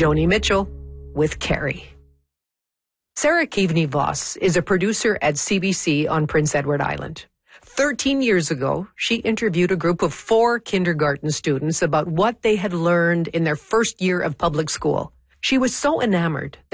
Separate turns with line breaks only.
Joni Mitchell with Carrie. Sarah Keaveney-Voss is a producer at CBC on Prince Edward Island. 13 years ago, she interviewed a group of 4 kindergarten students about what they had learned in their first year of public school. She was so enamored